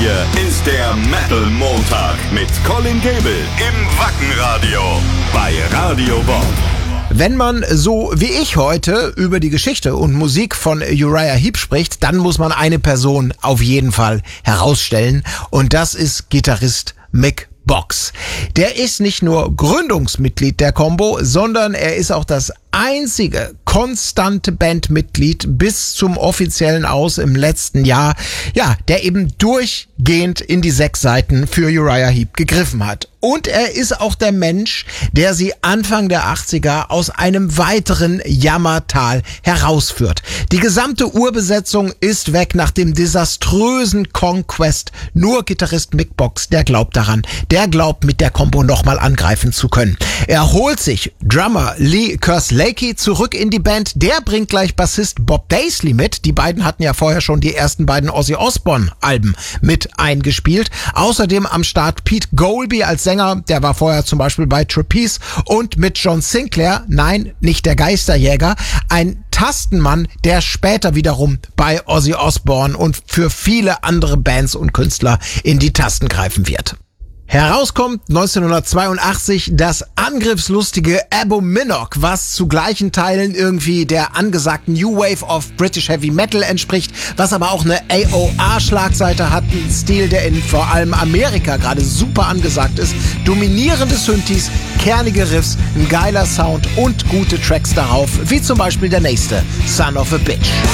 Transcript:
Hier ist der Metal Montag mit Colin Gable im Wackenradio bei Radio Bob. Wenn man so wie ich heute über die Geschichte und Musik von Uriah Heep spricht, dann muss man eine Person auf jeden Fall herausstellen und das ist Gitarrist Mick Box. Der ist nicht nur Gründungsmitglied der Combo, sondern er ist auch das einzige konstante Bandmitglied bis zum offiziellen Aus im letzten Jahr, ja, der eben durchgehend in die 6 Seiten für Uriah Heep gegriffen hat. Und er ist auch der Mensch, der sie Anfang der 80er aus einem weiteren Jammertal herausführt. Die gesamte Urbesetzung ist weg nach dem desaströsen Conquest. Nur Gitarrist Mick Box, der glaubt daran. Der glaubt, mit der Combo nochmal angreifen zu können. Er holt sich Drummer Lee Kerslake zurück in die Band. Der bringt gleich Bassist Bob Daisley mit. Die beiden hatten ja vorher schon die ersten beiden Ozzy Osbourne-Alben mit eingespielt. Außerdem am Start Pete Golby als Sänger. Der war vorher zum Beispiel bei Trapeze und mit John Sinclair, nein, nicht der Geisterjäger, ein Tastenmann, der später wiederum bei Ozzy Osbourne und für viele andere Bands und Künstler in die Tasten greifen wird. Herauskommt 1982 das angriffslustige Abominok, was zu gleichen Teilen irgendwie der angesagten New Wave of British Heavy Metal entspricht, was aber auch eine AOR-Schlagseite hat, ein Stil, der in vor allem Amerika gerade super angesagt ist. Dominierende Synthes, kernige Riffs, ein geiler Sound und gute Tracks darauf, wie zum Beispiel der nächste, Son of a Bitch.